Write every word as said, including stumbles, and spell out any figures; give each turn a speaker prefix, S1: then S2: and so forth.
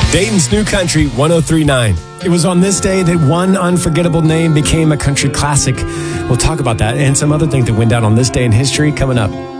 S1: Dayton's New Country one oh three point nine. It was on this day that one unforgettable name became a country classic. We'll talk about that and some other things that went down on this day in history coming up.